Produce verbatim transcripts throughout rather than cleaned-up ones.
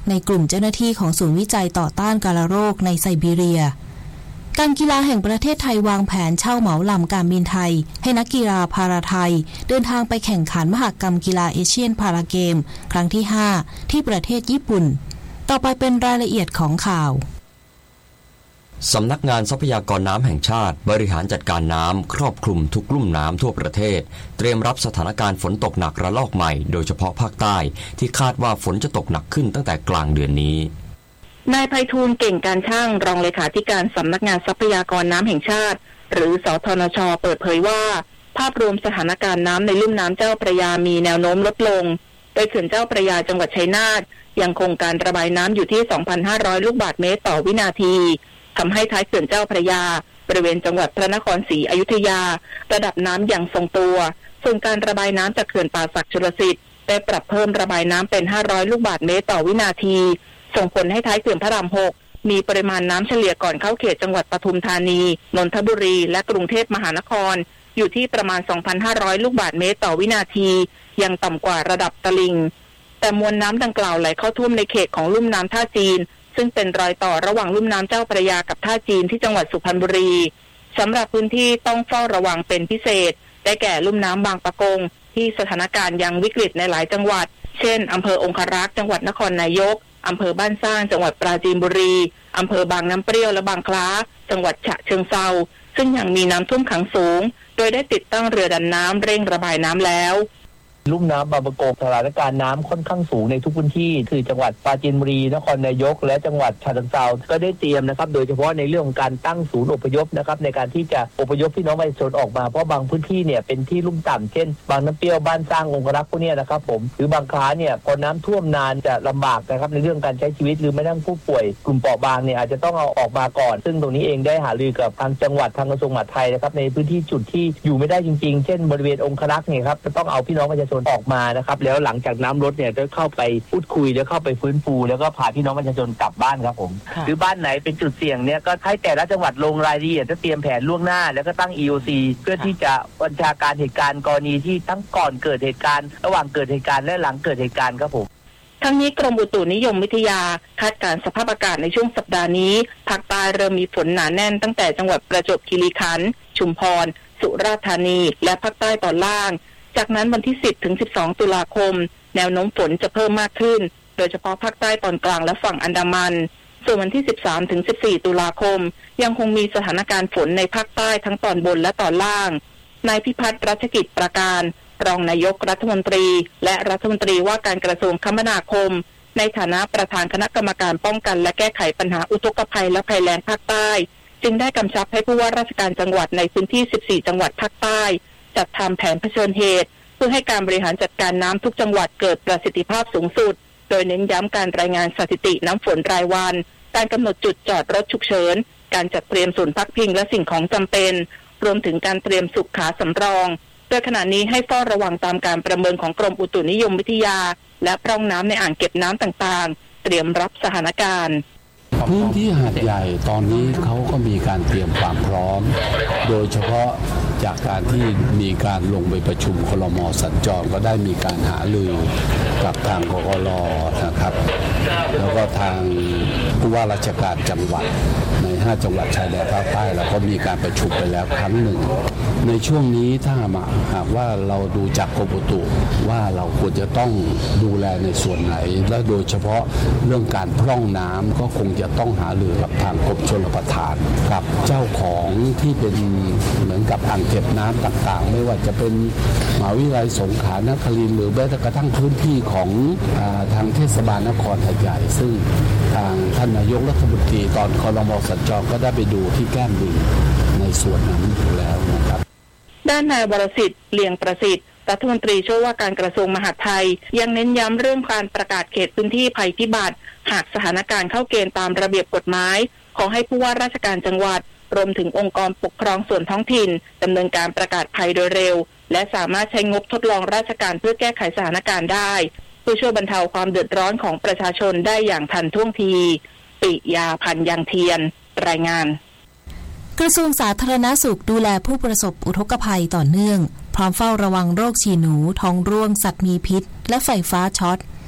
ในกลุ่มเจ้าหน้าที่ของศูนย์วิจัยต่อต้านกาฬโรคในไซบีเรียการกีฬาแห่งประเทศไทยวางแผนเช่าเหมาลำการบินไทยให้นักกีฬาพาราไทยเดินทางไปแข่งขันมหกรรมกีฬาเอเชียนพาราเกมครั้งที่ห้าที่ประเทศญี่ปุ่นต่อไปเป็นรายละเอียดของข่าวสำนักงานทรัพยากรน้ำแห่งชาติบริหารจัดการน้ำครอบคลุมทุกลุ่มน้ำทั่วประเทศเตรียมรับสถานการณ์ฝนตกหนักระลอกใหม่โดยเฉพาะภาคใต้ที่คาดว่าฝนจะตกหนักขึ้นตั้งแต่กลางเดือนนี้นายไพฑูรย์เก่งการช่างรองเลขาธิการสำนักงานทรัพยากรน้ำแห่งชาติหรือสทนช.เปิดเผยว่าภาพรวมสถานการณ์น้ำในลุ่มน้ำเจ้าพระยามีแนวโน้มลดลงโดยเขื่อนเจ้าพระยาจังหวัดชัยนาทยังคงการระบายน้ำอยู่ที่ สองพันห้าร้อย ลูกบาศก์เมตรต่อวินาทีทำให้ท้ายเขื่อนเจ้าพระยาบริเวณจังหวัดพระนครศรีอยุธยาระดับน้ำยังทรงตัวส่วนการระบายน้ำจากเขื่อนป่าสักชลสิทธิ์ได้ปรับเพิ่มระบายน้ำเป็นห้าร้อยลูกบาศก์เมตรต่อวินาทีส่งผลให้ท้ายเขื่อนพระรามหกมีปริมาณน้ำเฉลี่ยก่อนเข้าเขตจังหวัดปทุมธานีนนทบุรีและกรุงเทพมหานครอยู่ที่ประมาณ สองพันห้าร้อย ลูกบาศก์เมตรต่อวินาทียังต่ำกว่าระดับตลิ่งแต่มวลน้ำดังกล่าวไหลเข้าท่วมในเขตของลุ่มน้ำท่าจีนซึ่งเป็นรอยต่อระหว่างลุ่มน้ำเจ้าพระยากับท่าจีนที่จังหวัดสุพรรณบุรีสำหรับพื้นที่ต้องเฝ้าระวังเป็นพิเศษได้แก่ลุ่มน้ำบางปะกงที่สถานการณ์ยังวิกฤตในหลายจังหวัดเช่นอำเภอองครักษ์จังหวัดนครนายกอำเภอบ้านสร้างจังหวัดปราจีนบุรีอำเภอบางน้ำเปรี้ยวและบางคล้าจังหวัดฉะเชิงเทราซึ่งยังมีน้ำท่วมขังสูงโดยได้ติดตั้งเรือดันน้ำเร่งระบายน้ำแล้วลุ่มน้ำบางปะกงสถานการณ์น้ำค่อนข้างสูงในทุกพื้นที่คือจังหวัดปราจีนบุรีนครนายกและจังหวัดฉะเชิงเทราก็ได้เตรียมนะครับโดยเฉพาะในเรื่องของการตั้งศูนย์อพยพนะครับในการที่จะอพยพพี่น้องประชาชนออกมาเพราะบางพื้นที่เนี่ยเป็นที่ลุ่มต่ำเช่นบางน้ำเปรี้ยวบ้านสร้างองครักษ์พวกนี้นะครับผมหรือบางคล้าเนี่ยพอน้ำท่วมนานจะลำบากนะครับในเรื่องการใช้ชีวิตหรือแม้กระทั่งผู้ป่วยกลุ่มเปราะบางเนี่ยอาจจะต้องเอาออกมาก่อนซึ่งตรงนี้เองได้หารือกับทางจังหวัดทางกระทรวงมหาดไทยนะครับในพื้นที่จุดที่อยู่ไม่ได้จริงๆเช่นบริเวณองครักษ์เนี่ยครับจะต้องเอาพี่น้องประชาชนออกมานะครับแล้วหลังจากน้ำลดเนี่ยจะเข้าไปพูดคุยแล้วเข้าไปฟื้นฟูแล้วก็พาพี่น้องประชาชนกลับบ้านครับผมหรือบ้านไหนเป็นจุดเสี่ยงเนี่ยก็ให้แต่ละจังหวัดลงรายละเอียดจะเตรียมแผนล่วงหน้าแล้วก็ตั้ง อี โอ ซี เพื่อที่จะบัญชาการเหตุการณ์กรณีที่ทั้งก่อนเกิดเหตุการณ์ระหว่างเกิดเหตุการณ์และหลังเกิดเหตุการณ์ครับผมทั้งนี้กรมอุตุนิยมวิทยาคาดการณ์สภาพอากาศในช่วงสัปดาห์นี้ภาคใต้เริ่มมีฝนหนาแน่นตั้งแต่จังหวัดประจวบคีรีขันธ์ชุมพรสุราษฎร์ธานีและภาคใต้ตอนล่างจากนั้นวันที่สิบถึงสิบสองตุลาคมแนวโน้มฝนจะเพิ่มมากขึ้นโดยเฉพาะภาคใต้ตอนกลางและฝั่งอันดามันส่วนวันที่สิบสามถึงสิบสี่ตุลาคมยังคงมีสถานการณ์ฝนในภาคใต้ทั้งตอนบนและตอนล่างนายพิพัฒน์รัชกิจประการรองนายกรัฐมนตรีและรัฐมนตรีว่าการกระทรวงคมนาคมในฐานะประธานคณะกรรมการป้องกันและแก้ไขปัญหาอุทกภัยและภัยแล้งภาคใต้จึงได้กำชับให้ผู้ว่าราชการจังหวัดในพื้นที่สิบสี่จังหวัดภาคใต้จัดทำแผนเผชิญเหตุเพื่อให้การบริหารจัดการน้ำทุกจังหวัดเกิดประสิทธิภาพสูงสุดโดยเน้นย้ำการรายงานสถิติน้ำฝนรายวันการกำหนดจุดจอดรถฉุกเฉินการจัดเตรียมศูนย์พักพิงและสิ่งของจำเป็นรวมถึงการเตรียมสุขาสำรองโดยขณะนี้ให้เฝ้าระวังตามการประเมินของกรมอุตุนิยมวิทยาและพร่องน้ำในอ่างเก็บน้ำต่างๆเตรียมรับสถานการณ์พื้นที่หาดใหญ่ตอนนี้เขาก็มีการเตรียมความพร้อมโดยเฉพาะจากการที่มีการลงไปประชุมครม.สัญจรก็ได้มีการหารือกับทางกกร.นะครับแล้วก็ทางผู้ว่าราชการจังหวัดในห้าจังหวัดชายแดนภาคใต้เราก็มีการประชุมไปแล้วครั้งหนึ่งในช่วงนี้ถ้าหากว่าเราดูจากกรมอุตุว่าเราควรจะต้องดูแลในส่วนไหนและโดยเฉพาะเรื่องการพร่องน้ำก็คงจะต้องหารือกับทางกรมชลประทานกับเจ้าของที่เป็นเหมือนกับอ่างเก็บน้ำต่างๆไม่ว่าจะเป็นมหาวิทยาลัยสงขลานครินทร์หรือแม้กระทั่งพื้นที่ของทางเทศบาลนครหาดใหญ่ซึ่งทางท่านนายกรัฐมนตรีตอนครม.สัญจรก็ได้ไปดูที่แก้มลิงในส่วนนั้นอยู่แล้วนะครับด้านนายวรสิทธิ์เลียงประสิทธิ์รัฐมนตรีช่วยว่าการกระทรวงมหาดไทยยังเน้นย้ำเรื่องการประกาศเขตพื้นที่ภัยพิบัติหากสถานการณ์เข้าเกณฑ์ตามระเบียบกฎหมายขอให้ผู้ว่าราชการจังหวัดรวมถึงองค์กรปกครองส่วนท้องถิ่นดำเนินการประกาศภัยโดยเร็วและสามารถใช้งบทดลองราชการเพื่อแก้ไขสถานการณ์ได้เพื่อช่วยบรรเทาความเดือดร้อนของประชาชนได้อย่างทันท่วงทีปิยาพันธ์ยังเทียนรายงานกระทรวงสาธารณสุขดูแลผู้ประสบอุทกภัยต่อเนื่องพร้อมเฝ้าระวังโรคฉี่หนูท้องร่วงสัตว์มีพิษและไฟฟ้าช็อต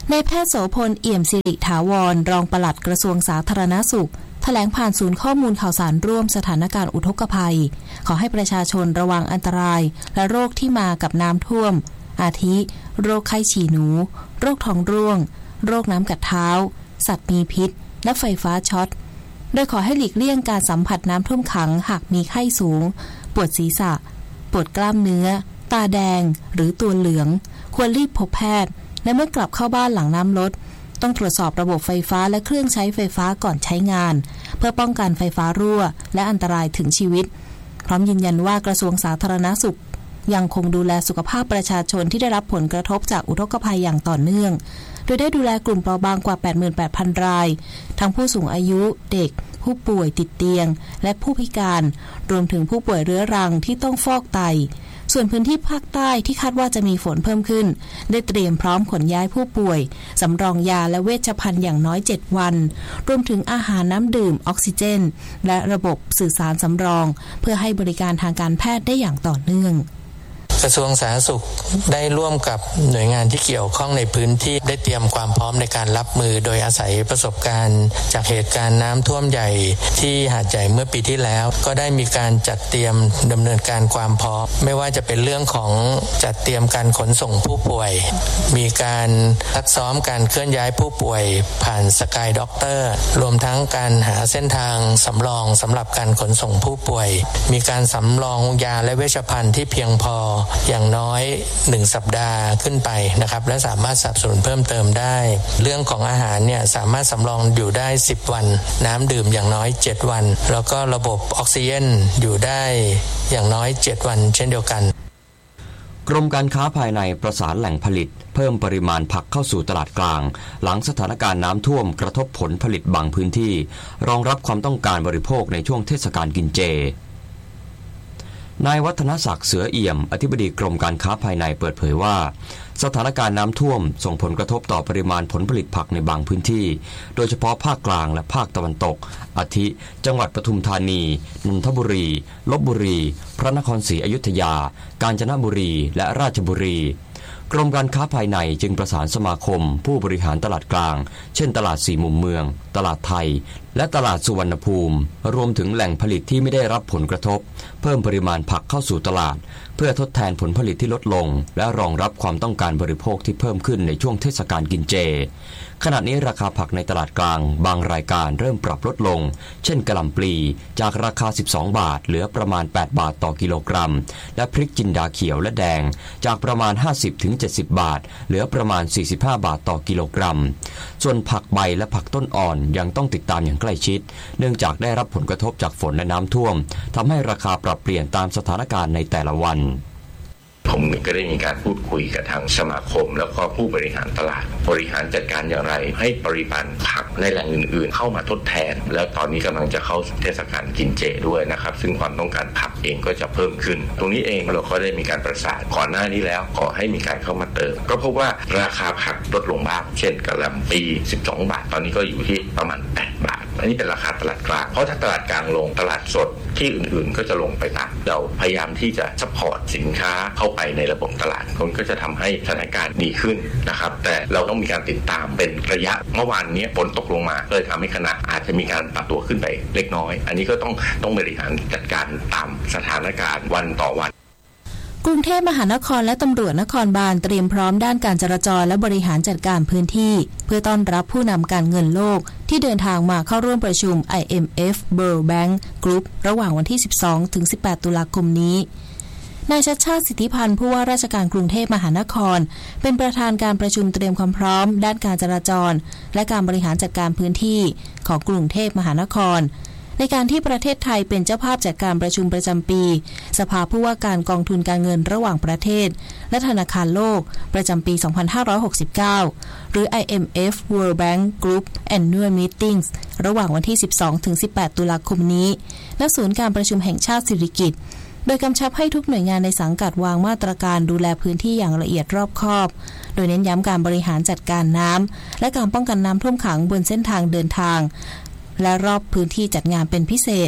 นายแพทย์โสพลเอี่ยมสิริถาวรรองปลัดกระทรวงสาธารณสุขแถลงผ่านศูนย์ข้อมูลข่าวสารร่วมสถานการณ์อุทกภัยขอให้ประชาชนระวังอันตรายและโรคที่มากับน้ำท่วมอาทิโรคไข้ฉี่หนูโรคท้องร่วงโรคน้ำกัดเท้าสัตว์มีพิษและไฟฟ้าช็อตโดยขอให้หลีกเลี่ยงการสัมผัสน้ำท่วมขังหากมีไข้สูงปวดศีรษะปวดกล้ามเนื้อตาแดงหรือตัวเหลืองควรรีบพบแพทย์และเมื่อกลับเข้าบ้านหลังน้ำลดต้องตรวจสอบระบบไฟฟ้าและเครื่องใช้ไฟฟ้าก่อนใช้งานเพื่อป้องกันไฟฟ้ารั่วและอันตรายถึงชีวิตพร้อมยืนยันว่ากระทรวงสาธารณสุขยังคงดูแลสุขภาพประชาชนที่ได้รับผลกระทบจากอุทกภัยอย่างต่อเนื่องโดยได้ดูแลกลุ่มเปราะบางกว่า แปดหมื่นแปดพัน รายทั้งผู้สูงอายุเด็กผู้ป่วยติดเตียงและผู้พิการรวมถึงผู้ป่วยเรื้อรังที่ต้องฟอกไตส่วนพื้นที่ภาคใต้ที่คาดว่าจะมีฝนเพิ่มขึ้นได้เตรียมพร้อมขนย้ายผู้ป่วยสำรองยาและเวชภัณฑ์อย่างน้อยเจ็ดวันรวมถึงอาหารน้ำดื่มออกซิเจนและระบบสื่อสารสำรองเพื่อให้บริการทางการแพทย์ได้อย่างต่อเนื่องกระทรวงสาธารณสุขได้ร่วมกับหน่วยงานที่เกี่ยวข้องในพื้นที่ได้เตรียมความพร้อมในการรับมือโดยอาศัยประสบการณ์จากเหตุการณ์น้ำท่วมใหญ่ที่หาดใหญ่เมื่อปีที่แล้วก็ได้มีการจัดเตรียมดำเนินการความพร้อมไม่ว่าจะเป็นเรื่องของจัดเตรียมการขนส่งผู้ป่วยมีการซักซ้อมการเคลื่อนย้ายผู้ป่วยผ่านสกายด็อกเตอร์รวมทั้งการหาเส้นทางสำรองสำหรับการขนส่งผู้ป่วยมีการสำรองยาและเวชภัณฑ์ที่เพียงพออย่างน้อยหนึ่งสัปดาห์ขึ้นไปนะครับและสามารถสนับสนุนเพิ่มเติมได้เรื่องของอาหารเนี่ยสามารถสำรองอยู่ได้สิบวันน้ำดื่มอย่างน้อยเจ็ดวันแล้วก็ระบบออกซิเจนอยู่ได้อย่างน้อยเจ็ดวันเช่นเดียวกันกรมการค้าภายในประสานแหล่งผลิตเพิ่มปริมาณผักเข้าสู่ตลาดกลางหลังสถานการณ์น้ำท่วมกระทบผลผลิตบางพื้นที่รองรับความต้องการบริโภคในช่วงเทศกาลกินเจนายวัฒนศักดิ์เสือเอี่ยมอธิบดีกรมการค้าภายในเปิดเผยว่าสถานการณ์น้ำท่วมส่งผลกระทบต่อปริมาณผลผลิตผักในบางพื้นที่โดยเฉพาะภาคกลางและภาคตะวันตกอาทิจังหวัดปทุมธานีนนทบุรีลพบุรีพระนครศรีอยุธยากาญจนบุรีและราชบุรีกรมการค้าภายในจึงประสานสมาคมผู้บริหารตลาดกลางเช่นตลาดสี่มุมเมืองตลาดไทยและตลาดสุวรรณภูมิรวมถึงแหล่งผลิตที่ไม่ได้รับผลกระทบเพิ่มปริมาณผักเข้าสู่ตลาดเพื่อทดแทนผลผลิตที่ลดลงและรองรับความต้องการบริโภคที่เพิ่มขึ้นในช่วงเทศกาลกินเจขณะนี้ราคาผักในตลาดกลางบางรายการเริ่มปรับลดลงเช่นกะหล่ำปลีจากราคาสิบสองบาทเหลือประมาณแปดบาทต่อกิโลกรัมและพริกจินดาเขียวและแดงจากประมาณ ห้าสิบถึงเจ็ดสิบ บาทเหลือประมาณสี่สิบห้าบาทต่อกิโลกรัมส่วนผักใบและผักต้นอ่อนยังต้องติดตามอย่างใกล้ชิดเนื่องจากได้รับผลกระทบจากฝนและน้ำท่วมทำให้ราคาปรับเปลี่ยนตามสถานการณ์ในแต่ละวันผมก็ได้มีการพูดคุยกับทางสมาคมแล้วก็ผู้บริหารตลาดบริหารจัดการอย่างไรให้ปริมาณผักในแหล่งอื่นๆเข้ามาทดแทนแล้วตอนนี้กำลังจะเข้าเทศกาลกินเจด้วยนะครับซึ่งความต้องการผักเองก็จะเพิ่มขึ้นตรงนี้เองเราก็ได้มีการประสานก่อนหน้านี้แล้วขอให้มีการเข้ามาเติมก็พบว่าราคาผักลดลงบ้างเช่นกะหล่ำปลีสิบสองบาทตอนนี้ก็อยู่ที่ประมาณแปดบาทอันนี้เป็นราคาตลาดกลางเพราะถ้าตลาดกลางลงตลาดสดที่อื่นๆก็จะลงไปตามเราพยายามที่จะซัพพอร์ตสินค้าเข้าไปในระบบตลาดมันก็จะทำให้สถานการณ์ดีขึ้นนะครับแต่เราต้องมีการติดตามเป็นระยะเมื่อวานนี้ฝนตกลงมาก็เลยทำให้คณะอาจจะมีการปรับตัวขึ้นไปเล็กน้อยอันนี้ก็ต้องต้องบริหารจัดการตามสถานการณ์วันต่อวันกรุงเทพมหานครและตำรวจนครบาลเตรียมพร้อมด้านการจราจรและบริหารจัดการพื้นที่เพื่อต้อนรับผู้นำการเงินโลกที่เดินทางมาเข้าร่วมประชุม ไอ เอ็ม เอฟ World Bank Group ระหว่างวันที่สิบสองถึงสิบแปดตุลาคมนี้นายชัชชาติสิทธิพันธ์ผู้ว่าราชการกรุงเทพมหานครเป็นประธานการประชุมเตรียมความพร้อมด้านการจราจรและการบริหารจัดการพื้นที่ของกรุงเทพมหานครในการที่ประเทศไทยเป็นเจ้าภาพจัดการประชุมประจำปีสภาผู้ว่าการกองทุนการเงินระหว่างประเทศและธนาคารโลกประจำปี สองพันห้าร้อยหกสิบเก้า หรือ ไอ เอ็ม เอฟ World Bank Group Annual Meetings ระหว่างวันที่ สิบสองถึงสิบแปด ตุลาคมนี้ณศูนย์การประชุมแห่งชาติสิริกิติ์โดยกำชับให้ทุกหน่วยงานในสังกัดวางมาตรการดูแลพื้นที่อย่างละเอียดรอบคอบโดยเน้นย้ำการบริหารจัดการน้ำและการป้องกันน้ำท่วมขังบนเส้นทางเดินทางและรอบพื้นที่จัดงานเป็นพิเศษ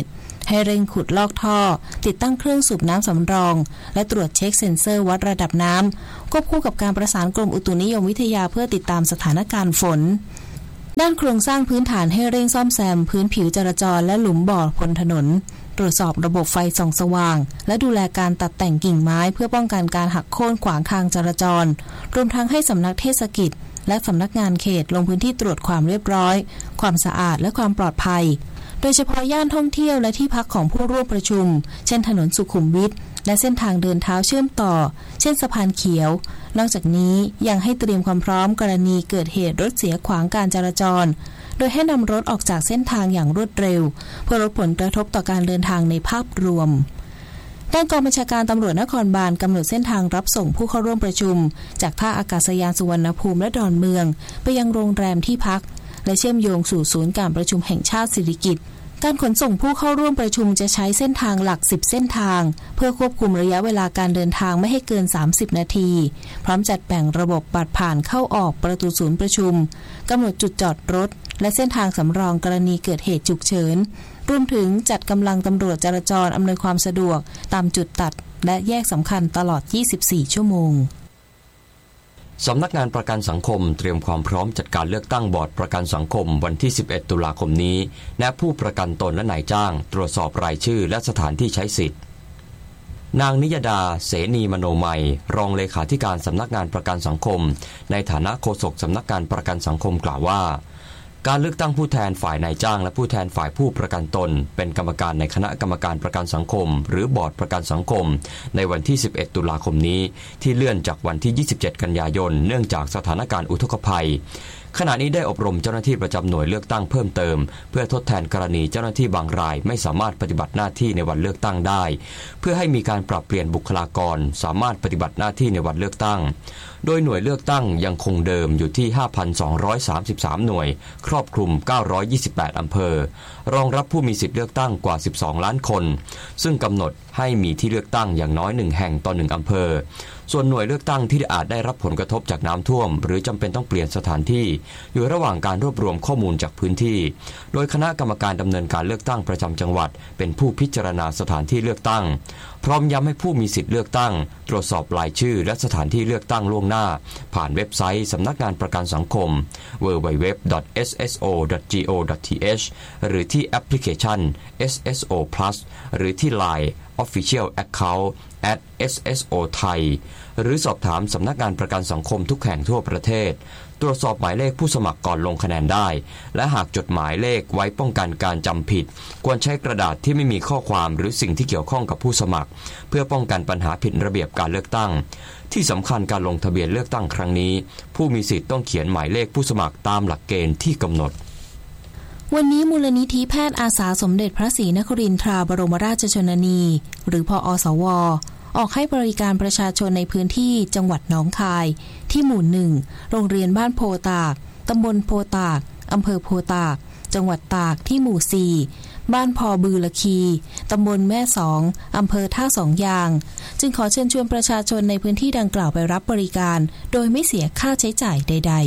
ให้เร่งขุดลอกท่อติดตั้งเครื่องสูบน้ำสำรองและตรวจเช็คเซ็นเซอร์วัดระดับน้ำควบคู่กับการประสานกรมอุตุนิยมวิทยาเพื่อติดตามสถานการณ์ฝนด้านโครงสร้างพื้นฐานให้เร่งซ่อมแซมพื้นผิวจราจรและหลุมบ่อบนถนนตรวจสอบระบบไฟส่องสว่างและดูแลการตัดแต่งกิ่งไม้เพื่อป้องกันการหักโค่นขวางทางจราจรรวมทั้งให้สำนักเทศกิจและสำนักงานเขตลงพื้นที่ตรวจความเรียบร้อยความสะอาดและความปลอดภัยโดยเฉพาะย่านท่องเที่ยวและที่พักของผู้ร่วมประชุมเช่นถนนสุขุมวิทและเส้นทางเดินเท้าเชื่อมต่อเช่นสะพานเขียวนอกจากนี้ยังให้เตรียมความพร้อมกรณีเกิดเหตุรถเสียขวางการจราจรโดยให้นำรถออกจากเส้นทางอย่างรวดเร็วเพื่อลดผลกระทบต่อการเดินทางในภาพรวมด้านกองบัญชาการตำรวจนครบาลกำหนดเส้นทางรับส่งผู้เข้าร่วมประชุมจากท่าอากาศยานสุวรรณภูมิและดอนเมืองไปยังโรงแรมที่พักและเชื่อมโยงสู่ศูนย์การประชุมแห่งชาติสิริกิติ์การขนส่งผู้เข้าร่วมประชุมจะใช้เส้นทางหลักสิบเส้นทางเพื่อควบคุมระยะเวลาการเดินทางไม่ให้เกินสามสิบนาทีพร้อมจัดแบ่งระบบบัตรผ่านเข้าออกประตูศูนย์ประชุมกำหนดจุดจอดรถและเส้นทางสำรองกรณีเกิดเหตุฉุกเฉินรวมถึงจัดกำลังตำรวจจราจรอำนวยความสะดวกตามจุดตัดและแยกสำคัญตลอดยี่สิบสี่ชั่วโมงสำนักงานประกันสังคมเตรียมความพร้อมจัดการเลือกตั้งบอร์ดประกันสังคมวันที่สิบเอ็ดตุลาคมนี้แนะผู้ประกันตนและนายจ้างตรวจสอบรายชื่อและสถานที่ใช้สิทธิ์นางนิยดาเสนีมโนมัยรองเลขาธิการสำนักงานประกันสังคมในฐานะโฆษกสำนักงานประกันสังคมกล่าวว่าการเลือกตั้งผู้แทนฝ่ายนายจ้างและผู้แทนฝ่ายผู้ประกันตนเป็นกรรมการในคณะกรรมการประกันสังคมหรือบอร์ดประกันสังคมในวันที่สิบเอ็ดตุลาคมนี้ที่เลื่อนจากวันที่ยี่สิบเจ็ดกันยายนเนื่องจากสถานการณ์อุทกภัยขณะนี้ได้อบรมเจ้าหน้าที่ประจำหน่วยเลือกตั้งเพิ่มเติมเพื่อทดแทนกรณีเจ้าหน้าที่บางรายไม่สามารถปฏิบัติหน้าที่ในวันเลือกตั้งได้เพื่อให้มีการปรับเปลี่ยนบุคลากรสามารถปฏิบัติหน้าที่ในวันเลือกตั้งโดยหน่วยเลือกตั้งยังคงเดิมอยู่ที่ ห้าพันสองร้อยสามสิบสาม หน่วยครอบคลุมเก้าร้อยยี่สิบแปดอำเภอรองรับผู้มีสิทธิเลือกตั้งกว่าสิบสองล้านคนซึ่งกำหนดให้มีที่เลือกตั้งอย่างน้อยหนึ่งแห่งต่อหนึ่งอำเภอส่วนหน่วยเลือกตั้งที่อาจได้รับผลกระทบจากน้ำท่วมหรือจำเป็นต้องเปลี่ยนสถานที่อยู่ระหว่างการรวบรวมข้อมูลจากพื้นที่โดยคณะกรรมการดำเนินการเลือกตั้งประจำจังหวัดเป็นผู้พิจารณาสถานที่เลือกตั้งพร้อมย้ำให้ผู้มีสิทธิเลือกตั้งตรวจสอบรายชื่อและสถานที่เลือกตั้งล่วงหน้าผ่านเว็บไซต์สำนักงานประกันสังคม ดับเบิลยู ดับเบิลยู ดับเบิลยู ดอท เอส เอส โอ ดอท จี โอ ดอท ที เอช หรือที่แอปพลิเคชัน เอส เอส โอ Plus หรือที่ ไลน์ Official Account แอท เอส เอส โอ ไทย หรือสอบถามสำนักงานประกันสังคมทุกแห่งทั่วประเทศตรวจสอบหมายเลขผู้สมัครก่อนลงคะแนนได้และหากจดหมายเลขไว้ป้องกันการจำผิดควรใช้กระดาษที่ไม่มีข้อความหรือสิ่งที่เกี่ยวข้องกับผู้สมัครเพื่อป้องกันปัญหาผิดระเบียบการเลือกตั้งที่สำคัญการลงทะเบียนเลือกตั้งครั้งนี้ผู้มีสิทธิ์ต้องเขียนหมายเลขผู้สมัครตามหลักเกณฑ์ที่กำหนดวันนี้มูลนิธิแพทย์อาสาสมเด็จพระศรีนครินทราบรมราชชนนีหรือพอสวออกให้บริการประชาชนในพื้นที่จังหวัดหนองคายที่หมู่หนึ่งโรงเรียนบ้านโพตากตำบลโพตากอำเภอโพตากจังหวัดตากที่หมู่สี่บ้านพอบือละคีตำบลแม่สองอำเภอท่าสองยางจึงขอเชิญชวนประชาชนในพื้นที่ดังกล่าวไปรับบริการโดยไม่เสียค่าใช้จ่ายใด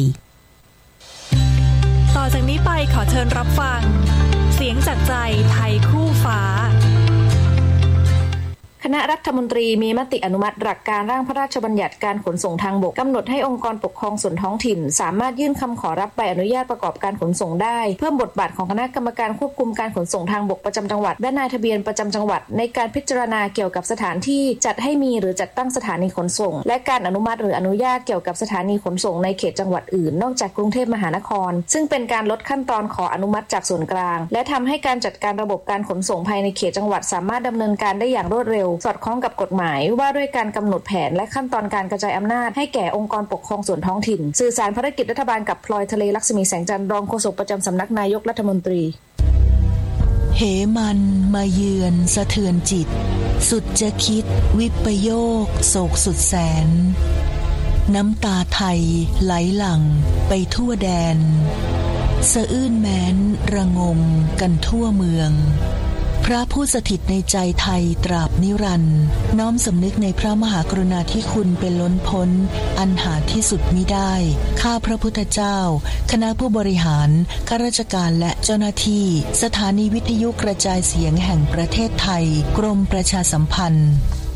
ๆต่อจากนี้ไปขอเชิญรับฟังเสียงจากใจไทยคู่ฟ้าคณะรัฐมนตรีมีมติอนุมัติหลักการร่างพระราชบัญญัติการขนส่งทางบกกำหนดให้องค์กรปกครองส่วนท้องถิ่นสามารถยื่นคำขอรับใบอนุญาตประกอบการขนส่งได้เพิ่มบทบาทของคณะกรรมการควบคุมการขนส่งทางบกประจำจังหวัดและนายทะเบียนประจำจังหวัดในการพิจารณาเกี่ยวกับสถานที่จัดให้มีหรือจัดตั้งสถานีขนส่งและการอนุมัติหรืออนุญาตเกี่ยวกับสถานีขนส่งในเขตจังหวัดอื่นนอกจากกรุงเทพมหานครซึ่งเป็นการลดขั้นตอนขออนุมัติจากส่วนกลางและทำให้การจัดการระบบการขนส่งภายในเขตจังหวัดสามารถดำเนินการได้อย่างรวดเร็วสอดคล้องกับกฎหมายว่าด้วยการกำหนดแผนและขั้นตอนการกระจายอำนาจให้แก่องค์กรปกครองส่วนท้องถิ่นสื่อสารภารกิจรัฐบาลกับพลอยทะเลลักษมีแสงจันทร์รองโฆษกประจำสำนักนายกรัฐมนตรีเหมันมาเยือนสะเทือนจิตสุดจะคิดวิปโยคโศกสุดแสนน้ำตาไทยไหลหลั่งไปทั่วแดนสะอื้นแม้นระงมกันทั่วเมืองเพพระผู้สถิตในใจไทยตราบนิรันดร์น้อมสำนึกในพระมหากรุณาธิคุณเป็นล้นพ้นอันหาที่สุดมิได้ข้าพระพุทธเจ้าคณะผู้บริหารข้าราชการและเจ้าหน้าที่สถานีวิทยุกระจายเสียงแห่งประเทศไทยกรมประชาสัมพันธ์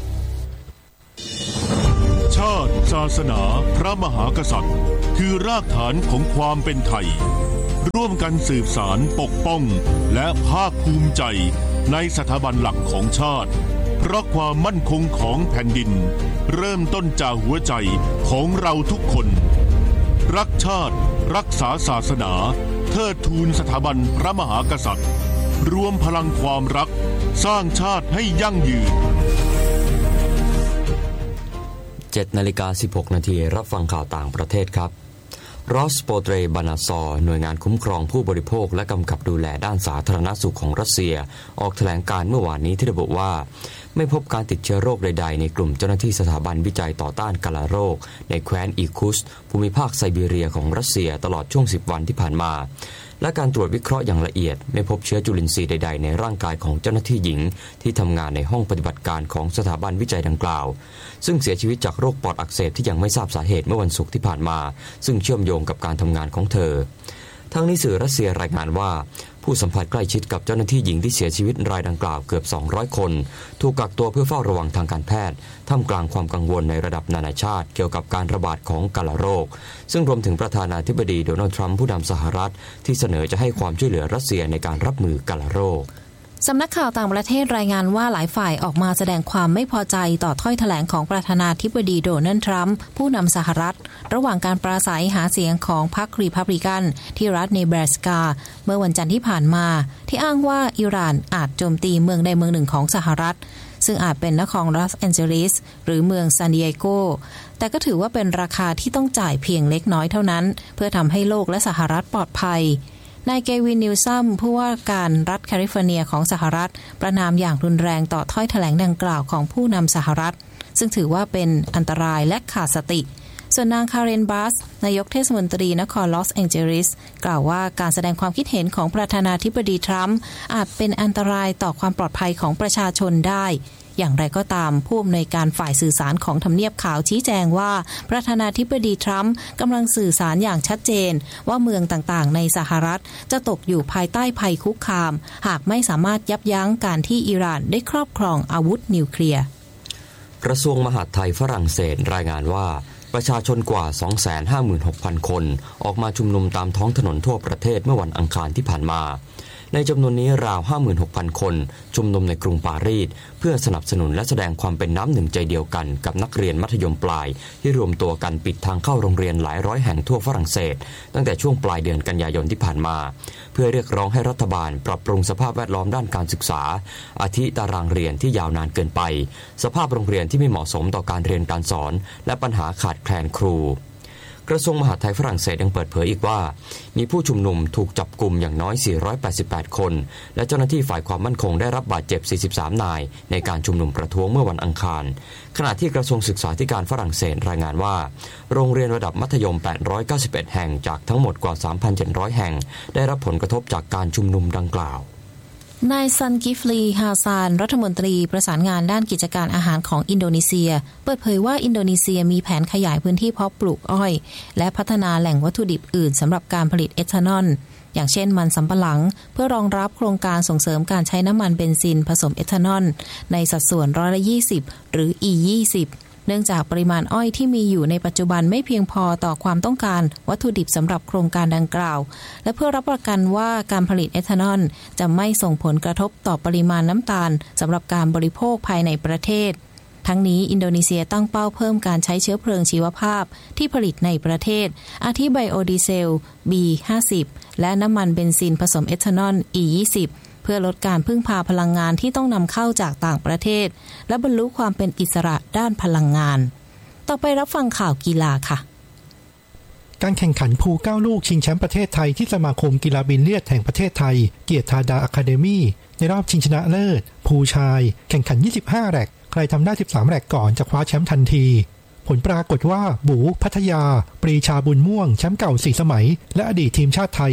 ชาติศาสนาพระมหากษัตริย์คือรากฐานของความเป็นไทยร่วมกันสืบสานปกป้องและภาคภูมิใจในสถาบันหลักของชาติเพราะความมั่นคงของแผ่นดินเริ่มต้นจากหัวใจของเราทุกคนรักชาติรักษาศาสนาเทิดทูนสถาบันพระมหากษัตริย์รวมพลังความรักสร้างชาติให้ยั่งยืนเจ็ดนาฬิกาสิบหกนาทีรับฟังข่าวต่างประเทศครับรอสโปเตรบานาซอร์หน่วยงานคุ้มครองผู้บริโภคและกำกับดูแลด้านสาธารณสุขของรัสเซียออกแถลงการเมื่อวานนี้ที่ระบุว่าไม่พบการติดเชื้อโรคใดๆในกลุ่มเจ้าหน้าที่สถาบันวิจัยต่อต้านกาฬโรคในแคว้นอีคุสภูมิภาคไซบีเรียของรัสเซียตลอดช่วงสิบวันที่ผ่านมาและการตรวจวิเคราะห์อย่างละเอียดไม่พบเชื้อจุลินทรีย์ใดๆในร่างกายของเจ้าหน้าที่หญิงที่ทำงานในห้องปฏิบัติการของสถาบันวิจัยดังกล่าวซึ่งเสียชีวิตจากโรคปอดอักเสบที่ยังไม่ทราบสาเหตุเมื่อวันศุกร์ที่ผ่านมาซึ่งเชื่อมโยงกับการทำงานของเธอทั้งนี้สื่อรัสเซียรายงานว่าผู้สัมผัสใกล้ชิดกับเจ้าหน้าที่หญิงที่เสียชีวิตรายดังกล่าวเกือบสองร้อยคนถูกกักตัวเพื่อเฝ้าระวังทางการแพทย์ท่ามกลางความกังวลในระดับนานาชาติเกี่ยวกับการระบาดของกาฬโรคซึ่งรวมถึงประธานาธิบดีโดนัลด์ทรัมป์ผู้นำสหรัฐที่เสนอจะให้ความช่วยเหลือรัสเซียในการรับมือกาฬโรคสำนักข่าวต่างประเทศรายงานว่าหลายฝ่ายออกมาแสดงความไม่พอใจต่อถ้อยแถลงของประธานาธิบดีโดนัลด์ทรัมป์ผู้นำสหรัฐระหว่างการปราศัยหาเสียงของพรรครีพับลิกันที่รัฐเนบราสกาเมื่อวันจันทร์ที่ผ่านมาที่อ้างว่าอิหร่านอาจโจมตีเมืองใดเมืองหนึ่งของสหรัฐซึ่งอาจเป็นนครลอสแอนเจลิสหรือเมืองซานดิเอโกแต่ก็ถือว่าเป็นราคาที่ต้องจ่ายเพียงเล็กน้อยเท่านั้นเพื่อทำให้โลกและสหรัฐปลอดภัยนายเกวินนิวซัมผู้ว่าการรัฐแคลิฟอร์เนียของสหรัฐประณามอย่างรุนแรงต่อถ้อยแถลงดังกล่าวของผู้นำสหรัฐซึ่งถือว่าเป็นอันตรายและขาดสติส่วนนางคาเรนบัสนายกเทศมนตรีนครลอสแองเจลิสกล่าวว่าการแสดงความคิดเห็นของประธานาธิบดีทรัมป์อาจเป็นอันตรายต่อความปลอดภัยของประชาชนได้อย่างไรก็ตามผู้อำนวยการฝ่ายสื่อสารของทำเนียบขาวชี้แจงว่าประธานาธิบดีทรัมป์กำลังสื่อสารอย่างชัดเจนว่าเมืองต่างๆในสหรัฐจะตกอยู่ภายใต้ภัยคุกคามหากไม่สามารถยับยั้งการที่อิหร่านได้ครอบครองอาวุธนิวเคลียร์กระทรวงมหาดไทยฝรั่งเศสรายงานว่าประชาชนกว่า สองแสนห้าหมื่นหกพัน คนออกมาชุมนุมตามท้องถนนทั่วประเทศเมื่อวันอังคารที่ผ่านมาในจำนวนนี้ราว ห้าหมื่นหกพัน คนชุมนุมในกรุงปารีสเพื่อสนับสนุนและแสดงความเป็นน้ำหนึ่งใจเดียวกันกับนักเรียนมัธยมปลายที่รวมตัวกันปิดทางเข้าโรงเรียนหลายร้อยแห่งทั่วฝรั่งเศสตั้งแต่ช่วงปลายเดือนกันยายนที่ผ่านมาเพื่อเรียกร้องให้รัฐบาลปรับปรุงสภาพแวดล้อมด้านการศึกษาอาทิตารางเรียนที่ยาวนานเกินไปสภาพโรงเรียนที่ไม่เหมาะสมต่อการเรียนการสอนและปัญหาขาดแคลนครูกระทรวงมหาดไทยฝรั่งเศสยังเปิดเผยอีกว่ามีผู้ชุมนุมถูกจับกุมอย่างน้อยสี่ร้อยแปดสิบแปดคนและเจ้าหน้าที่ฝ่ายความมั่นคงได้รับบาดเจ็บสี่สิบสามนายในการชุมนุมประท้วงเมื่อวันอังคารขณะที่กระทรวงศึกษาธิการฝรั่งเศสรายงานว่าโรงเรียนระดับมัธยมแปดร้อยเก้าสิบเอ็ดแห่งจากทั้งหมดกว่า สามพันเจ็ดร้อย แห่งได้รับผลกระทบจากการชุมนุมดังกล่าวนายซันกิฟลีฮาซานรัฐมนตรีประสานงานด้านกิจการอาหารของอินโดนีเซียเปิดเผยว่าอินโดนีเซียมีแผนขยายพื้นที่เพาะปลูกอ้อยและพัฒนาแหล่งวัตถุดิบอื่นสำหรับการผลิตเอทานอลอย่างเช่นมันสำปะหลังเพื่อรองรับโครงการส่งเสริมการใช้น้ำมันเบนซินผสมเอทานอลในสัดส่วนร้อยละยี่สิบหรือ อี ยี่สิบเนื่องจากปริมาณอ้อยที่มีอยู่ในปัจจุบันไม่เพียงพอต่อความต้องการวัตถุดิบสำหรับโครงการดังกล่าวและเพื่อรับประกันว่าการผลิตเอทานอลจะไม่ส่งผลกระทบต่อปริมาณน้ำตาลสำหรับการบริโภคภายในประเทศทั้งนี้อินโดนีเซียตั้งเป้าเพิ่มการใช้เชื้อเพลิงชีวภาพที่ผลิตในประเทศอาทิไบโอดีเซล บี ห้าสิบ และน้ำมันเบนซินผสมเอทานอล อี ยี่สิบเพื่อลดการพึ่งพาพลังงานที่ต้องนำเข้าจากต่างประเทศและบรรลุความเป็นอิสระด้านพลังงานต่อไปรับฟังข่าวกีฬาค่ะการแข่งขันพูลเก้าลูกชิงแชมป์ประเทศไทยที่สมาคมกีฬาบิลเลียดแห่งประเทศไทยเกียรติธาดาอะคาเดมี่ในรอบชิงชนะเลิศพูลชายแข่งขันยี่สิบห้าแร็กใครทำได้สิบสามแร็กก่อนจะคว้าแชมป์ทันทีผลปรากฏว่าบูพัทยาปรีชาบุญม่วงแชมป์เก่าสี่สมัยและอดีตทีมชาติไทยแท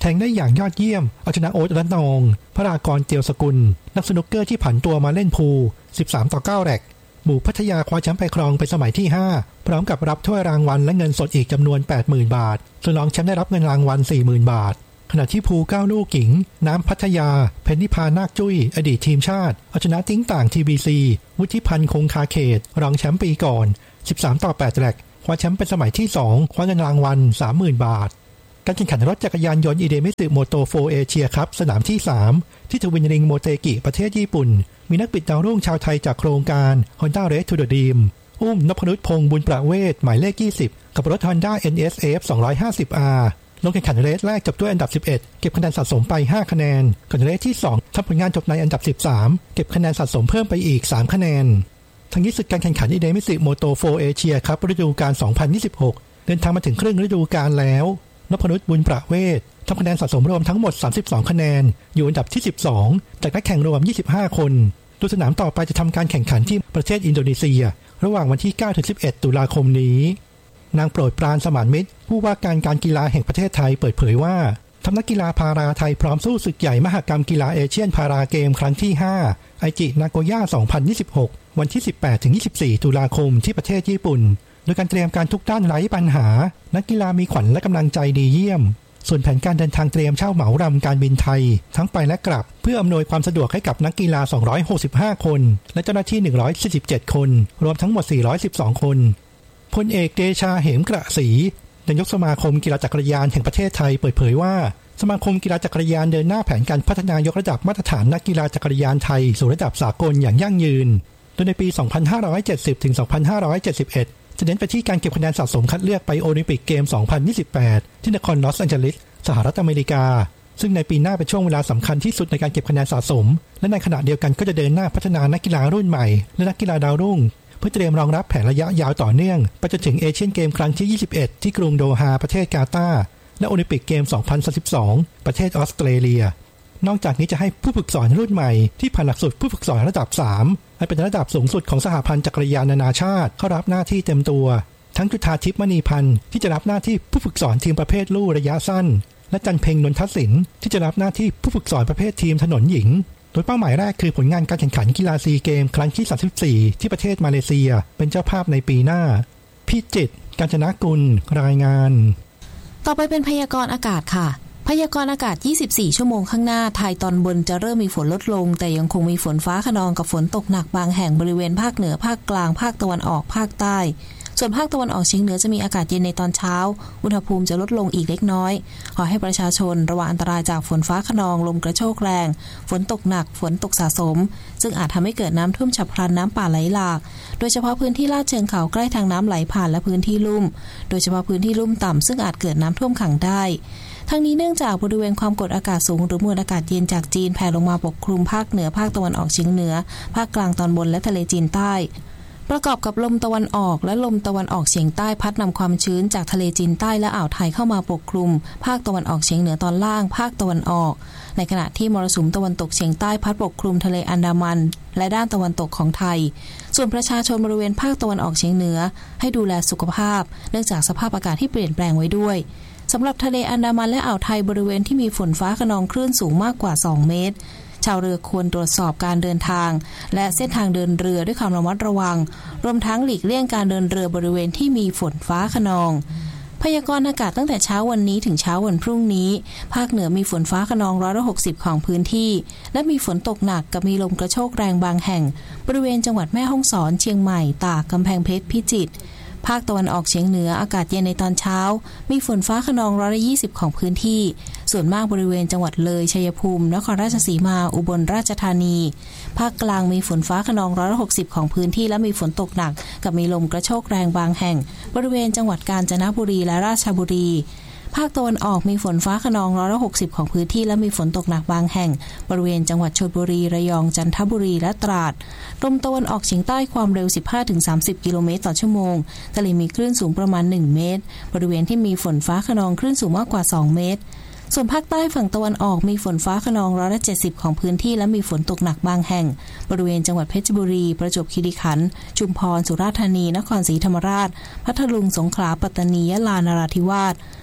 งได้อย่างยอดเยี่ยมเอาชนะโอ๊ตรัตนองพระรากรเตียวสกุลนักสนุกเกอร์ที่ผันตัวมาเล่นพูลสิบสามต่อเก้าแร็กหมู่พัทยาคว้าแชมป์ไปครองเป็นสมัยที่ห้าพร้อมกับรับถ้วยรางวัลและเงินสดอีกจำนวน แปดหมื่น บาทส่วนรองแชมป์ได้รับเงินรางวัล สี่หมื่น บาทขณะที่พูลเก้าลูกหญิงน้ำพัทยาเพนนิพานาคจุ้ยอดีตทีมชาติเอาชนะติ้งต่าง ที บี ซี วุฒิพันธ์คงคาเขตรองแชมป์ปีก่อนสิบสามต่อแปดแร็กคว้าแชมป์เป็นสมัยที่สองคว้าเงินรางวัล สามหมื่น บาทการแข่งขันรถจักรยานยนต์อิเดมิสึโมโตโฟเอเชียครับสนามที่สามที่ทวินริงโมเตกิประเทศญี่ปุ่นมีนักบิดดาวรุ่งชาวไทยจากโครงการ Honda Race to the Dream อุ้มนพนุชพงษ์บุญประเวศหมายเลขยี่สิบกับรถ Honda เอ็น เอส เอฟ สองร้อยห้าสิบ อาร์ ลงแข่งขันเรสแรกจบด้วยอันดับสิบเอ็ดเก็บคะแนนสะสมไปห้าคะแนนก่อนเรสที่สองทำผลงานจบในอันดับสิบสามเก็บคะแนนสะสมเพิ่มไปอีกสามคะแนนทั้งนี้ศึกการแข่งขันอิเดมิสึโมโตโฟเอเชียครับฤดูกาลสองพันยี่สิบหกเดินทางมาถึงครึ่งฤดูกาลแล้วนพนุชบุญประเวศทำคะแนนสะสมรวมทั้งหมดสามสิบสองคะแนนอยู่อันดับที่สิบสองจากนักแข่งรวมยี่สิบห้าคนโดยสนามต่อไปจะทำการแข่งขันที่ประเทศอินโดนีเซียระหว่างวันที่เก้าถึงสิบเอ็ดตุลาคมนี้นางโปรดปรานสมานมิตรผู้ว่าการการกีฬาแห่งประเทศไทยเปิดเผยว่าทัพนักกีฬาพาราไทยพร้อมสู้ศึกใหญ่มหกรรมกีฬาเอเชียนพาราเกมครั้งที่ห้าไอจินาโกย่าสองพันยี่สิบหกวันที่สิบแปดถึงยี่สิบสี่ตุลาคมที่ประเทศญี่ปุ่นโดยการเตรียมการทุกด้านไร้ปัญหานักกีฬามีขวัญและกำลังใจดีเยี่ยมส่วนแผนการเดินทางเตรียมเช่าเหมารำการบินไทยทั้งไปและกลับเพื่ออำนวยความสะดวกให้กับนักกีฬาสองร้อยหกสิบห้าคนและเจ้าหน้าที่หนึ่งร้อยสี่สิบเจ็ดคนรวมทั้งหมดสี่ร้อยสิบสองคนพลเอกเดชาเหมกระศรีนายกสมาคมกีฬาจักรยานแห่งประเทศไทยเปิดเผยว่าสมาคมกีฬาจักรยานเดินหน้าแผนการพัฒนายกระดับมาตรฐานนักกีฬาจักรยานไทยสู่ระดับสากลอย่างยั่งยืนโดยในปี สองพันห้าร้อยเจ็ดสิบ ถึง สองพันห้าร้อยเจ็ดสิบเอ็ด จะเน้นไปที่การเก็บคะแนนสะสมคัดเลือกไปโอลิมปิกเกม สองพันยี่สิบแปด ที่นครลอสแอนเจลิสสหรัฐอเมริกาซึ่งในปีหน้าเป็นช่วงเวลาสำคัญที่สุดในการเก็บคะแนนสะสมและในขณะเดียวกันก็จะเดินหน้าพัฒนานักกีฬารุ่นใหม่และนักกีฬาดาวรุ่งเพื่อเตรียมรองรับแผนระยะยาวต่อเนื่องไปจนถึงเอเชียนเกมครั้งที่ยี่สิบเอ็ดที่กรุงโดฮาประเทศกาตาร์และโอลิมปิกเกม สองพันสามสิบสอง ประเทศออสเตรเลียนอกจากนี้จะให้ผู้ฝึกสอนรุ่นใหม่ที่ผ่านหลักสูตรผู้ฝึกสอนระดับสามให้เป็นระดับสูงสุดของสหพันธ์จักรยานนานาชาติเข้ารับหน้าที่เต็มตัวทั้งจุฑาทิพย์มณีพันธ์ที่จะรับหน้าที่ผู้ฝึกสอนทีมประเภทลู่ระยะสั้นและจันเพ็งนนทศิลป์ที่จะรับหน้าที่ผู้ฝึกสอนประเภททีมถนนหญิงโดยเป้าหมายแรกคือผลงานการแข่งขันกีฬาซีเกมครั้งที่สามสิบสี่ที่ประเทศมาเลเซียเป็นเจ้าภาพในปีหน้าพิจิตรกาญจนกุลรายงานต่อไปเป็นพยากรณ์อากาศค่ะพยากรณ์อากาศยี่สิบสี่ชั่วโมงข้างหน้าไทยตอนบนจะเริ่มมีฝนลดลงแต่ยังคงมีฝนฟ้าคะนองกับฝนตกหนักบางแห่งบริเวณภาคเหนือภาคกลางภาคตะวันออกภาคใต้ส่วนภาคตะวันออกเฉียงเหนือจะมีอากาศเย็นในตอนเช้าอุณหภูมิจะลดลงอีกเล็กน้อยขอให้ประชาชนระวังอันตรายจากฝนฟ้าคะนองลมกระโชกแรงฝนตกหนักฝนตกสะสมซึ่งอาจทำให้เกิดน้ำท่วมฉับพลันน้ำป่าไหลหลากโดยเฉพาะพื้นที่ลาดเชิงเขาใกล้ทางน้ำไหลผ่านและพื้นที่ลุ่มโดยเฉพาะพื้นที่ลุ่มต่ำซึ่งอาจเกิดน้ำท่วมขังได้ทั้งนี้เนื่องจากบริเวณความกดอากาศสูงหรือมวลอากาศเย็นจากจีนแผ่ลงมาปกคลุมภาคเหนือภาคตะวันออกเฉียงเหนือภาคกลางตอนบนและทะเลจีนใต้ประกอบกับลมตะวันออกและลมตะวันออกเฉียงใต้พัดนำความชื้นจากทะเลจีนใต้และอ่าวไทยเข้ามาปกคลุมภาคตะวันออกเฉียงเหนือตอนล่างภาคตะวันออกในขณะที่มรสุมตะวันตกเฉียงใต้พัดปกคลุมทะเลอันดามันและด้านตะวันตกของไทยส่วนประชาชนบริเวณภาคตะวันออกเฉียงเหนือให้ดูแลสุขภาพเนื่องจากสภาพอากาศที่เปลี่ยนแปลงไว้ด้วยสำหรับทะเลอันดามันและอ่าวไทยบริเวณที่มีฝนฟ้าคะนองคลื่นสูงมากกว่าสองเมตรชาวเรือควรตรวจสอบการเดินทางและเส้นทางเดินเรือด้วยความระมัดระวังรวมทั้งหลีกเลี่ยงการเดินเรือบริเวณที่มีฝนฟ้าคะนองพยากรณ์อากาศตั้งแต่เช้าวันนี้ถึงเช้าวันพรุ่งนี้ภาคเหนือมีฝนฟ้าคะนองร้อยละหกสิบของพื้นที่และมีฝนตกหนักกับมีลมกระโชกแรงบางแห่งบริเวณจังหวัดแม่ฮ่องสอนเชียงใหม่ตากกำแพงเพชรพิจิตรภาคตะวันออกเฉียงเหนืออากาศเย็นในตอนเช้ามีฝนฟ้าคะนองร้อยละยี่สิบของพื้นที่ส่วนมากบริเวณจังหวัดเลยชัยภูมินครราชสีมาอุบลราชธานีภาคกลางมีฝนฟ้าคะนองร้อยละหกสิบของพื้นที่และมีฝนตกหนักกับมีลมกระโชกแรงบางแห่งบริเวณจังหวัดกาญจนบุรีและราชบุรีภาคตะวันออกมีฝนฟ้าคะนองร้อยละหกสิบของพื้นที่และมีฝนตกหนักบางแห่งบริเวณจังหวัดชลบุรีระยองจันทบุรีและตราดลมตะวันออกเฉียงใต้ความเร็ว สิบห้าถึงสามสิบ กิโลเมตรต่อชั่วโมงทะเลมีคลื่นสูงประมาณหนึ่งเมตรบริเวณที่มีฝนฟ้าคะนองคลื่นสูงมากกว่าสองเมตรส่วนภาคใต้ฝั่งตะวันออกมีฝนฟ้าคะนองร้อยละเจ็ดสิบของพื้นที่และมีฝนตกหนักบางแห่งบริเวณจังหวัดเพชรบุรีประจวบคีรีขันธ์ชุมพรสุราษฎร์ธานีนครศรีธรรมราชพัทลุงสงขลาปัตตานียะลานราธิวาส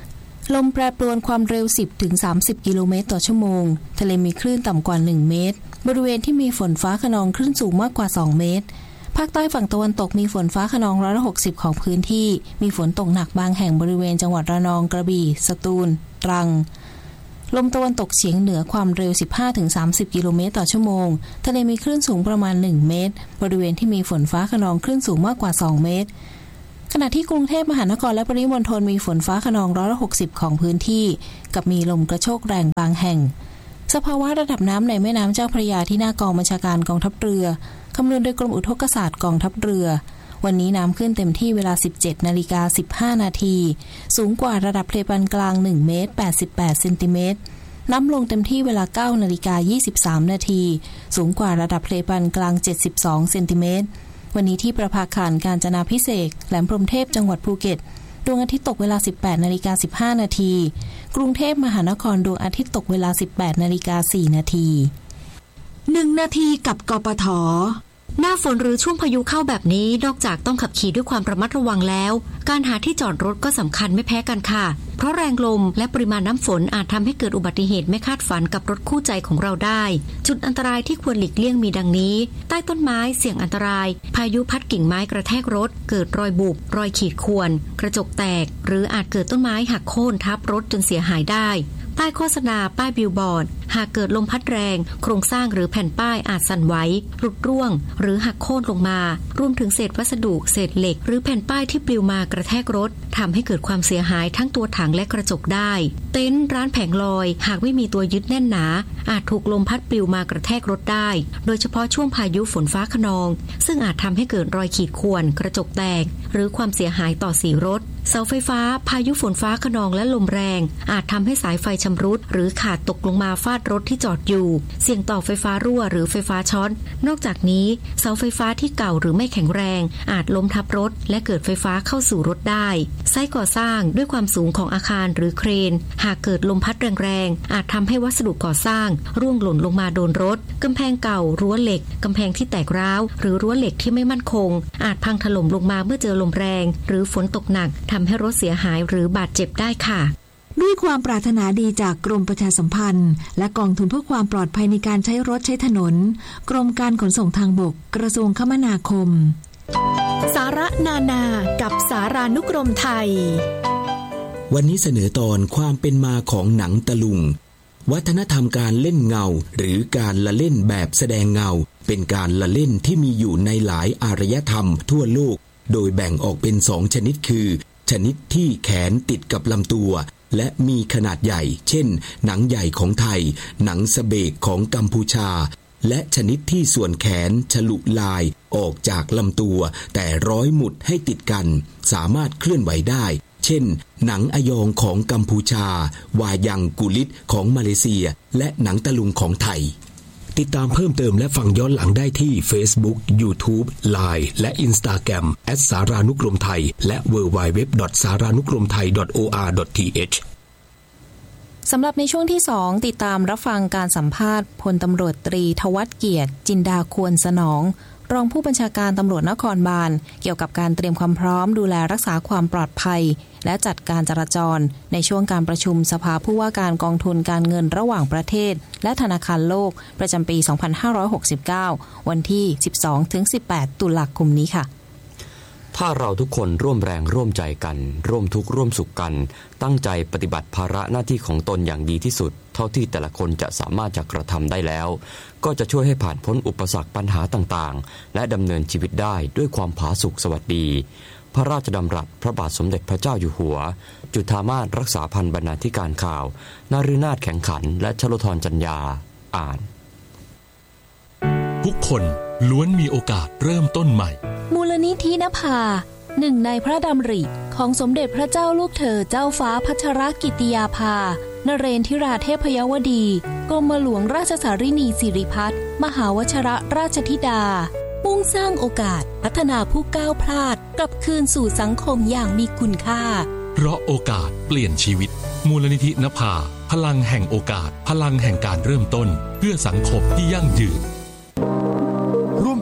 ลมแปรปรวนความเร็ว สิบถึงสามสิบ กิโลเมตรต่อชั่วโมงทะเลมีคลื่นต่ำกว่าหนึ่งเมตรบริเวณที่มีฝนฟ้าคะนองคลื่นสูงมากกว่าสองเมตรภาคใต้ฝั่งตะวันตกมีฝนฟ้าคะนองร้อยละหกสิบของพื้นที่มีฝนตกหนักบางแห่งบริเวณจังหวัดระนองกระบี่สตูลตรังลมตะวันตกเฉียงเหนือความเร็ว สิบห้าถึงสามสิบ กิโลเมตรต่อชั่วโมงทะเลมีคลื่นสูงประมาณหนึ่งเมตรบริเวณที่มีฝนฟ้าคะนองคลื่นสูงมากกว่าสองเมตรขณะที่กรุงเทพมหานครและปริมณฑลมีฝนฟ้าคะนองร้อยละหกสิบของพื้นที่กับมีลมกระโชกแรงบางแห่งสภาวะระดับน้ำในแม่น้ำเจ้าพระยาที่หน้ากองบัญชาการกองทัพเรือคำนวณโดยกรมอุทกศาสตร์กองทัพเรือวันนี้น้ำขึ้นเต็มที่เวลา สิบเจ็ดนาฬิกาสิบห้านาทีสูงกว่าระดับทะเลปานกลางหนึ่งเมตรแปดสิบแปดเซนติเมตรน้ำลงเต็มที่เวลา เก้านาฬิกายี่สิบสามนาทีสูงกว่าระดับทะเลปานกลางเจ็ดสิบสองเซนติเมตรวันนี้ที่ประภาคารกาญจนาภิเษกแหลมพรหมเทพจังหวัดภูเก็ตดวงอาทิตย์ตกเวลา สิบแปดนาฬิกาสิบห้านาทีกรุงเทพมหานครดวงอาทิตย์ตกเวลา สิบแปดนาฬิกาสี่นาทีหนึ่งนาทีกับกปท.หน้าฝนหรือช่วงพายุเข้าแบบนี้นอกจากต้องขับขี่ด้วยความระมัดระวังแล้วการหาที่จอดรถก็สำคัญไม่แพ้กันค่ะเพราะแรงลมและปริมาณน้ำฝนอาจทำให้เกิดอุบัติเหตุไม่คาดฝันกับรถคู่ใจของเราได้จุดอันตรายที่ควรหลีกเลี่ยงมีดังนี้ใต้ต้นไม้เสี่ยงอันตรายพายุพัดกิ่งไม้กระแทกรถเกิดรอยบุบรอยขีดข่วนกระจกแตกหรืออาจเกิดต้นไม้หักโค่นทับรถจนเสียหายได้ใต้โฆษณาป้ายบิลบอร์ดหากเกิดลมพัดแรงโครงสร้างหรือแผ่นป้ายอาจสั่นไหวหลุดร่วงหรือหักโค่นลงมารวมถึงเศษวัสดุเศษเหล็กหรือแผ่นป้ายที่ปลิวมากระแทกรถทำให้เกิดความเสียหายทั้งตัวถังและกระจกได้เต็นท์ร้านแผงลอยหากไม่มีตัวยึดแน่นหนาอาจถูกลมพัดปลิวมากระแทกรถได้โดยเฉพาะช่วงพายุฝนฟ้าคะนองซึ่งอาจทำให้เกิดรอยขีดข่วนกระจกแตกหรือความเสียหายต่อสีรถเสาไฟฟ้าพายุฝนฟ้าคะนองและลมแรงอาจทำให้สายไฟชำรุดหรือขาดตกลงมาฟาดรถที่จอดอยู่เสี่ยงต่อไฟฟ้ารั่วหรือไฟฟ้าช็อตนอกจากนี้เสาไฟฟ้าที่เก่าหรือไม่แข็งแรงอาจล้มทับรถและเกิดไฟฟ้าเข้าสู่รถได้ไซต์ก่อสร้างด้วยความสูงของอาคารหรือเครนหากเกิดลมพัดแรงๆอาจทำให้วัสดุก่อสร้างร่วงหล่นลงมาโดนรถกำแพงเก่ารั้วเหล็กกำแพงที่แตกร้าวหรือรั้วเหล็กที่ไม่มั่นคงอาจพังถล่มลงมาเมื่อเจอลมแรงหรือฝนตกหนักทำให้รถเสียหายหรือบาดเจ็บได้ค่ะด้วยความปรารถนาดีจากกรมประชาสัมพันธ์และกองทุนเพื่อความปลอดภัยในการใช้รถใช้ถนนกรมการขนส่งทางบกกระทรวงคมนาคมสาระนานากับสารานุกรมไทยวันนี้เสนอตอนความเป็นมาของหนังตะลุงวัฒนธรรมการเล่นเงาหรือการละเล่นแบบแสดงเงาเป็นการละเล่นที่มีอยู่ในหลายอารยธรรมทั่วโลกโดยแบ่งออกเป็นสองชนิดคือชนิดที่แขนติดกับลำตัวและมีขนาดใหญ่เช่นหนังใหญ่ของไทยหนังสะเบกของกัมพูชาและชนิดที่ส่วนแขนฉลุลายออกจากลำตัวแต่ร้อยหมุดให้ติดกันสามารถเคลื่อนไหวได้เช่นหนังอยองของกัมพูชาวายังกุลิตของมาเลเซียและหนังตะลุงของไทยติดตามเพิ่มเติมและฟังย้อนหลังได้ที่ Facebook YouTube ไลน์ และ Instagram แอท สารานุกรมไทยและ ดับเบิลยู ดับเบิลยู ดับเบิลยู ดอท สารานุกรมไทย ดอท โอ อาร์ ดอท ที เอชสำหรับในช่วงที่สองติดตามรับฟังการสัมภาษณ์พลตำรวจตรีทวัฒน์เกียรติจินดาควรสนองรองผู้บัญชาการตำรวจนครบาลเกี่ยวกับการเตรียมความพร้อมดูแลรักษาความปลอดภัยและจัดการจราจรในช่วงการประชุมสภาผู้ว่าการกองทุนการเงินระหว่างประเทศและธนาคารโลกประจำปี สองพันห้าร้อยหกสิบเก้า วันที่ สิบสองถึงสิบแปด ตุลาคมนี้ค่ะถ้าเราทุกคนร่วมแรงร่วมใจกันร่วมทุกข์ร่วมสุขกันตั้งใจปฏิบัติภาระหน้าที่ของตนอย่างดีที่สุดเท่าที่แต่ละคนจะสามารถจะกระทำได้แล้วก็จะช่วยให้ผ่านพ้นอุปสรรคปัญหาต่างๆและดำเนินชีวิตได้ด้วยความผาสุกสวัสดีพระราชดำรัสพระบาทสมเด็จพระเจ้าอยู่หัวจุฑามาสรักษาพันธ์บรรณาธิการข่าวนาฤนาถแข็งขันและชโลธรจัญญาอ่านทุกคนล้วนมีโอกาสเริ่มต้นใหม่มูลนิธินภาหนึ่งในพระดำริของสมเด็จพระเจ้าลูกเธอเจ้าฟ้าพัชรกิติยาภานเรนทิราเทพยวดีกรมหลวงราชสารินีสิริพัฒน์มหาวชิรราชธิดามุ่งสร้างโอกาสพัฒนาผู้ก้าวพลาดกลับคืนสู่สังคมอย่างมีคุณค่าเพราะโอกาสเปลี่ยนชีวิตมูลนิธินภาพลังแห่งโอกาสพลังแห่งการเริ่มต้นเพื่อสังคมที่ยั่งยืนร่วม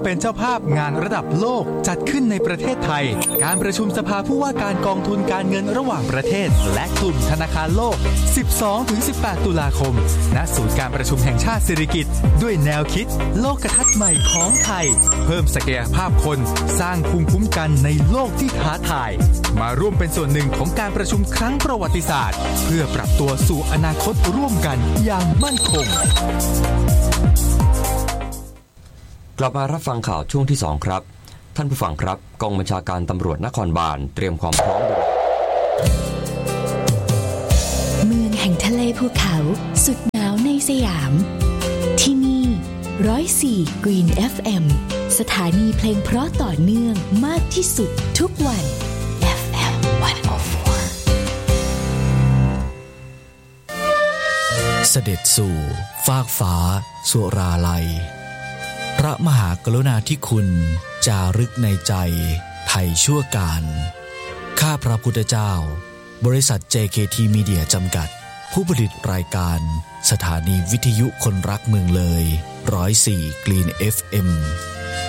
เป็นเจ้าภาพงานระดับโลกจัดขึ้นในประเทศไทยการประชุมสภาผู้ว่าการกองทุนการเงินระหว่างประเทศและกลุ่มธนาคารโลก สิบสองถึงสิบแปด ตุลาคมณศูนย์การประชุมแห่งชาติสิริกิติ์ด้วยแนวคิดโลกทัศน์ใหม่ของไทยเพิ่มศักยภาพคนสร้างภูมิคุ้มกันในโลกที่ท้าทายมาร่วมเป็นส่วนหนึ่งของการประชุมครั้งประวัติศาสตร์เพื่อปรับตัวสู่อนาคตร่วมกันอย่างมั่นคงกลับมารับฟังข่าวช่วงที่สองครับท่านผู้ฟังครับกองบัญชาการตำรวจนครบาลเตรียมความพร้อมเมืองแห่งทะเลภูเขาสุดหนาวในสยามที่นี่หนึ่งร้อยสี่ Green เอฟ เอ็ม สถานีเพลงเพราะต่อเนื่องมากที่สุดทุกวัน เอฟ เอ็ม หนึ่งร้อยสี่เสด็จสู่ฟากฟ้าสุราลัยพระมหากรุณาธิคุณจารึกในใจไทยชั่วการข้าพระพุทธเจ้าบริษัท เจ เค ที Media จำกัดผู้ผลิตรายการสถานีวิทยุคนรักเมืองเลยหนึ่งร้อยสี่ Green เอฟ เอ็ม